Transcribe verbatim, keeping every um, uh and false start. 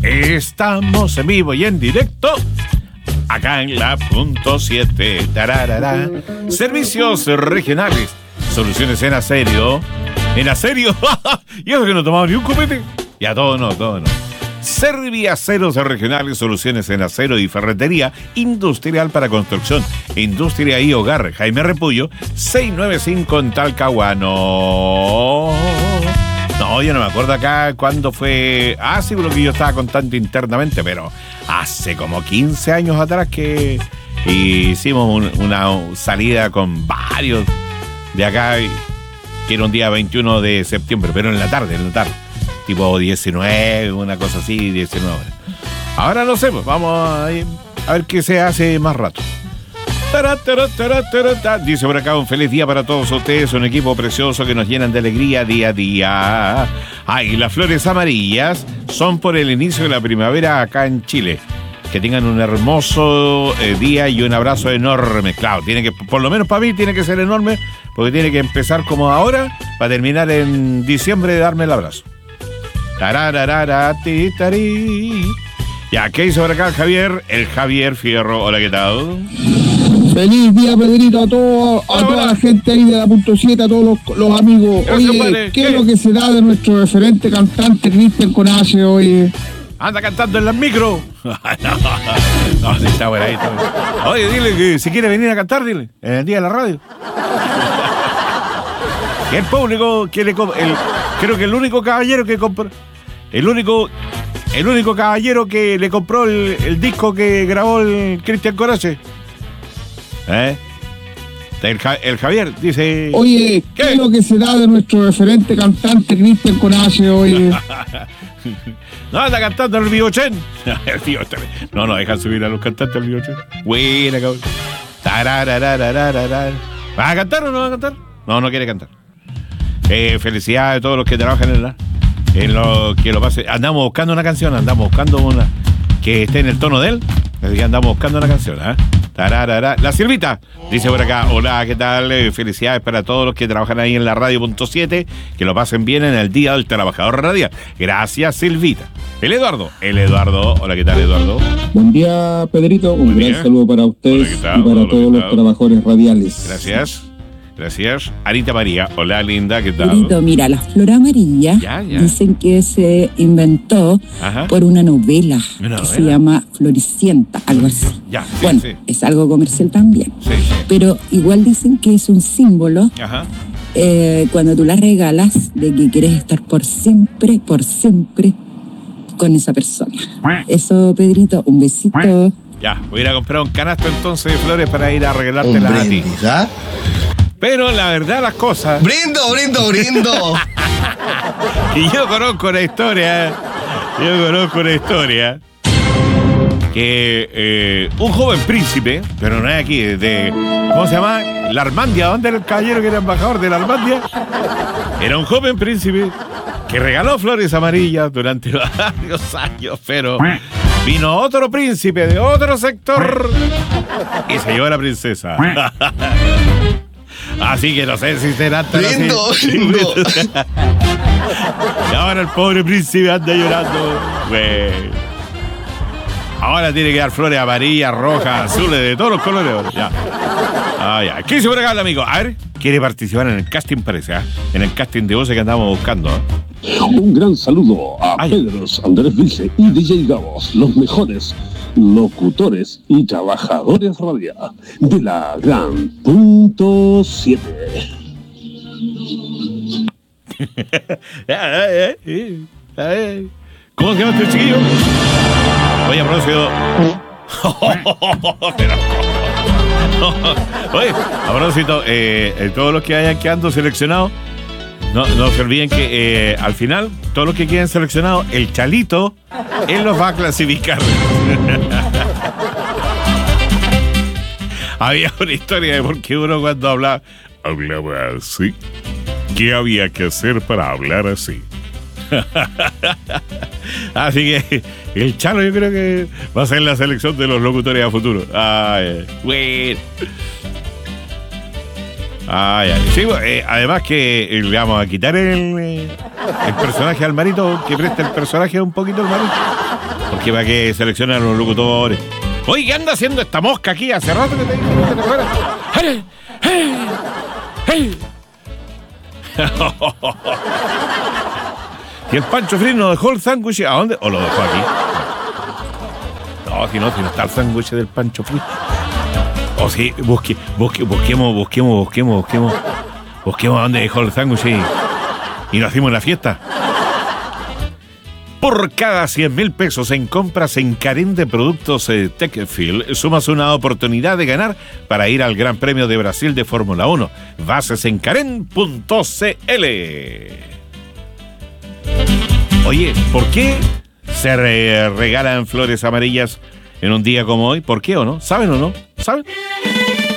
Estamos en vivo y en directo acá en la punto siete. Tararara. Servicios regionales. Soluciones en acero. ¿En acero? ¿Y eso que no tomamos ni un copete? Ya, todo no, todo no. Serviaceros regionales, soluciones en acero y ferretería industrial para construcción, industria y hogar. Jaime Repullo, seiscientos noventa y cinco en Talcahuano. No, yo no me acuerdo acá cuándo fue. Ah, sí, lo que yo estaba contando internamente, pero hace como quince años atrás que hicimos un, una salida con varios de acá, que era un día veintiuno de septiembre, pero en la tarde, en la tarde. Tipo diecinueve, una cosa así, diecinueve. Ahora no sé, pues vamos a, a ver qué se hace más rato. Dice por acá, un feliz día para todos ustedes, un equipo precioso que nos llenan de alegría día a día. Ay, las flores amarillas son por el inicio de la primavera acá en Chile. Que tengan un hermoso eh, día y un abrazo enorme. Claro, tiene que, por lo menos para mí, tiene que ser enorme, porque tiene que empezar como ahora, para terminar en diciembre de darme el abrazo. Tararara, ti, tarí. Ya, ¿qué hizo por acá el Javier? El Javier Fierro. Hola, ¿qué tal? Feliz día, Pedrito, a, todo, a hola, toda hola. La gente ahí de la punto siete, a todos los, los amigos. Gracias, oye, padre. ¿Qué, ¿qué es lo que se da de nuestro referente cantante Cristian Conace, oye? Anda cantando en las micro. no, no, sí está bueno ahí. Está. Oye, dile que si quiere venir a cantar, dile, en el día de la radio. Que el público quiere... El, creo que el único caballero que compró... El único... El único caballero que le compró el, el disco que grabó el Cristian Conace. ¿Eh? El, el Javier dice... Oye, ¿qué? ¿qué es lo que se da de nuestro referente cantante Cristian Conace, oye? No, anda cantando el Bigochen. El Bigochen. No, no, dejan subir a los cantantes al Bigochen. Buena, cabrón. ¿Vas a cantar o no vas a cantar? No, no quiere cantar. Eh, felicidades a todos los que trabajan en la... En lo que lo pase. Andamos buscando una canción, andamos buscando una que esté en el tono de él. Así que andamos buscando una canción, ¿eh? Tararara. La Silvita dice por acá, hola, ¿qué tal? Eh, felicidades para todos los que trabajan ahí en la radio punto siete, que lo pasen bien en el Día del Trabajador Radial. Gracias, Silvita. El Eduardo, el Eduardo, hola, ¿qué tal, Eduardo? Buen día, Pedrito, un Buen gran día. saludo para ustedes hola, y para hola, todos los trabajadores radiales. Gracias. Gracias. Anita María, hola linda, ¿qué tal? Pedrito, mira, la flor amarilla ya, ya. dicen que se inventó Ajá. por una novela, ¿Una que novela? se llama Floricienta, algo así. Ya, sí, bueno, sí. es algo comercial también. Sí, sí. Pero igual dicen que es un símbolo Ajá. Eh, cuando tú la regalas de que quieres estar por siempre, por siempre con esa persona. Eso, Pedrito, un besito. Ya, voy a ir a comprar un canasto entonces de flores para ir a regalártelas a ti. ¿Ah? Pero la verdad las cosas... ¡Brindo, brindo, brindo! Y yo conozco una historia, yo conozco una historia que eh, un joven príncipe, pero no es aquí, de... ¿Cómo se llama? La Armandia. ¿Dónde era el caballero que era embajador de la Armandia? Era un joven príncipe que regaló flores amarillas durante varios años, pero... Vino otro príncipe de otro sector y se llevó a la princesa. Así que no sé si será tan lindo, así. lindo. Y ahora el pobre príncipe anda llorando. Güey. Ahora tiene que dar flores amarillas, rojas, azules, de todos los colores. Ya. Ah, ya. ¿Qué hizo por acá el amigo? A ver, quiere participar en el casting, parece, ¿eh? En el casting de voces que andamos buscando, ¿eh? Un gran saludo a Ay. Pedros, Andrés Vice y D J Gabos, los mejores locutores y trabajadores radiales de la gran punto siete. ¿Cómo se llama este chiquillo? Oye, a propósito. Oye, a propósito, eh, todos los que hayan quedado seleccionados, no, no se olviden que eh, al final, todos los que queden seleccionados, el Chalito, él los va a clasificar. Había una historia de por qué uno cuando hablaba, hablaba así. ¿Qué había que hacer para hablar así? Así que el Chalo yo creo que va a ser la selección de los locutores a futuro. Ay, bueno. Ay, ay. Sí, eh, además que eh, le vamos a quitar el, eh, el personaje al Marito, que preste el personaje un poquito al Marito. Porque para que seleccionen a los locutores. Oye, ¿qué anda haciendo esta mosca aquí? Hace rato que te dije que te fuera. ¡Hey! ¡Hey! ¡Hey! Y el Pancho Frín nos dejó el sándwich. ¿A dónde? ¿O lo dejó aquí? No, si no, si no está el sándwich del Pancho Frín. O oh, sí, busque, busque, busquemos, busquemos, busquemos, busquemos. Busquemos a dónde dejó el sándwich y, y nos hacemos la fiesta. Por cada cien mil pesos en compras en Karen de productos eh, Techfield, sumas una oportunidad de ganar para ir al Gran Premio de Brasil de Fórmula uno. Bases en karen punto c l. Oye, ¿por qué se re- regalan flores amarillas en un día como hoy? ¿Por qué o no? ¿Saben o no? ¿Saben?